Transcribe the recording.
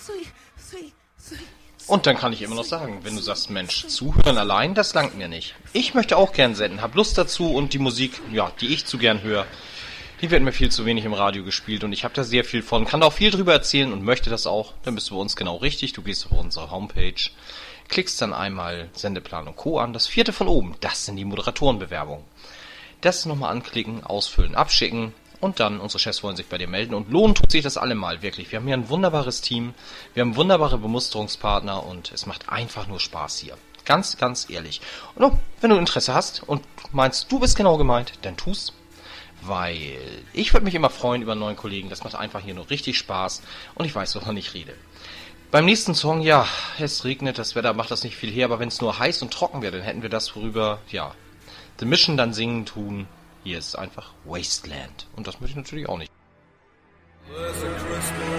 Und dann kann ich immer noch sagen, wenn du sagst, Mensch, zuhören allein, das langt mir nicht. Ich möchte auch gern senden, hab Lust dazu und die Musik, ja, die ich zu gern höre, die wird mir viel zu wenig im Radio gespielt und ich habe da sehr viel von, kann da auch viel drüber erzählen und möchte das auch. Dann bist du bei uns genau richtig, du gehst auf unsere Homepage, klickst dann einmal Sendeplan und Co. an, das 4. von oben, das sind die Moderatorenbewerbungen. Das nochmal anklicken, ausfüllen, abschicken und dann, unsere Chefs wollen sich bei dir melden und lohnen tut sich das allemal, wirklich. Wir haben hier ein wunderbares Team, wir haben wunderbare Bemusterungspartner und es macht einfach nur Spaß hier. Ganz, ganz ehrlich. Und oh, wenn du Interesse hast und meinst, du bist genau gemeint, dann tu's. Weil ich würde mich immer freuen über einen neuen Kollegen. Das macht einfach hier nur richtig Spaß. Und ich weiß, wovon ich rede. Beim nächsten Song, ja, es regnet, das Wetter macht das nicht viel her. Aber wenn es nur heiß und trocken wäre, dann hätten wir das, worüber, ja, The Mission dann singen tun. Hier ist einfach Wasteland. Und das möchte ich natürlich auch nicht.